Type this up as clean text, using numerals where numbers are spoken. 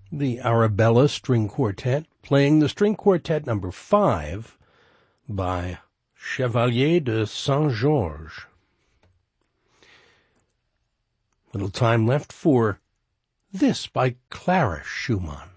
the Arabella String Quartet, playing the String Quartet number 5 by Chevalier de Saint-Georges. Little time left for this by Clara Schumann.